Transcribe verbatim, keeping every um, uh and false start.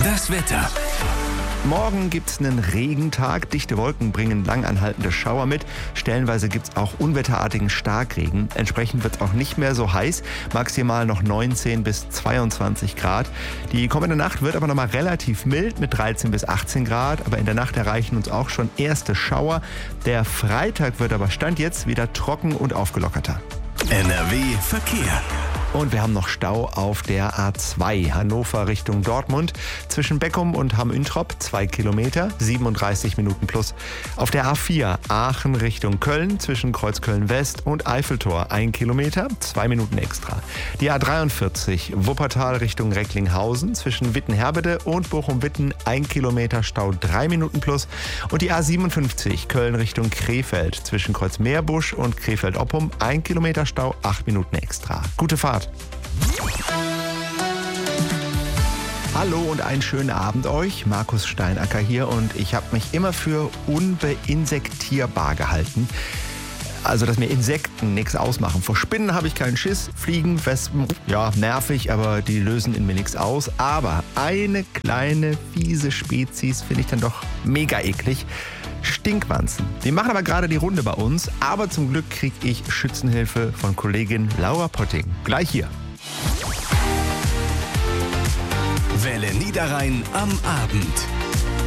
Das Wetter. Morgen gibt's einen Regentag. Dichte Wolken bringen langanhaltende Schauer mit. Stellenweise gibt's auch unwetterartigen Starkregen. Entsprechend wird's auch nicht mehr so heiß. Maximal noch neunzehn bis zweiundzwanzig Grad. Die kommende Nacht wird aber nochmal relativ mild mit dreizehn bis achtzehn Grad. Aber in der Nacht erreichen uns auch schon erste Schauer. Der Freitag wird aber Stand jetzt wieder trocken und aufgelockerter. N R W Verkehr. Und wir haben noch Stau auf der A zwei, Hannover Richtung Dortmund. Zwischen Beckum und Hamm-Üntrop zwei Kilometer, siebenunddreißig Minuten plus. Auf der A vier, Aachen Richtung Köln, zwischen Kreuzköln West und Eiffeltor ein Kilometer, zwei Minuten extra. Die A dreiundvierzig, Wuppertal Richtung Recklinghausen, zwischen Wittenherbede und Bochum-Witten ein Kilometer Stau, drei Minuten plus. Und die A siebenundfünfzig, Köln Richtung Krefeld, zwischen Kreuzmeerbusch und Krefeld-Oppum ein Kilometer Stau, acht Minuten extra. Gute Fahrt. Hallo und einen schönen Abend euch. Markus Steinacker hier und ich habe mich immer für unbeinsektierbar gehalten. Also, dass mir Insekten nichts ausmachen. Vor Spinnen habe ich keinen Schiss, Fliegen, Wespen, ja, nervig, aber die lösen in mir nichts aus. Aber eine kleine, fiese Spezies finde ich dann doch mega eklig. Stinkwanzen. Die machen aber gerade die Runde bei uns, aber zum Glück kriege ich Schützenhilfe von Kollegin Laura Potting. Gleich hier. Welle Niederrhein am Abend.